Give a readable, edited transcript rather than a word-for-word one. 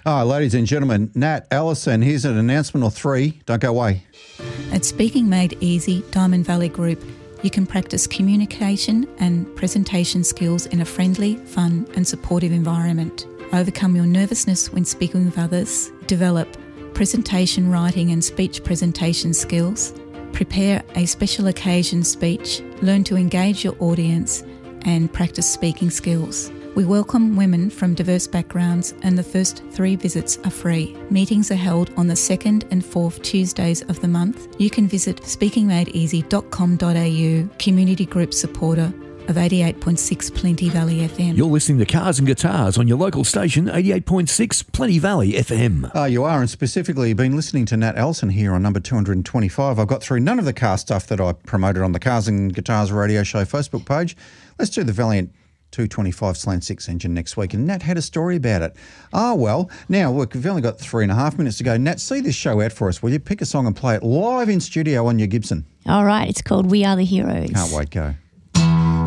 Ladies and gentlemen, Nat Allison, here's an announcement or three. Don't go away. At Speaking Made Easy, Diamond Valley Group, you can practice communication and presentation skills in a friendly, fun and supportive environment. Overcome your nervousness when speaking with others. Develop presentation writing and speech presentation skills. Prepare a special occasion speech. Learn to engage your audience and practice speaking skills. We welcome women from diverse backgrounds and the first 3 visits are free. Meetings are held on the 2nd and 4th Tuesdays of the month. You can visit speakingmadeeasy.com.au, community group supporter of 88.6 Plenty Valley FM. You're listening to Cars and Guitars on your local station, 88.6 Plenty Valley FM. You are, and specifically you've been listening to Nat Allison here on number 225. I've got through none of the car stuff that I promoted on the Cars and Guitars Radio Show Facebook page. Let's do the Valiant 225 Slant 6 engine next week, and Nat had a story about it. Now look, we've only got 3.5 minutes to go. Nat, see this show out for us, will you? Pick a song and play it live in studio on your Gibson. All right, it's called We Are the Heroes. Can't wait, go.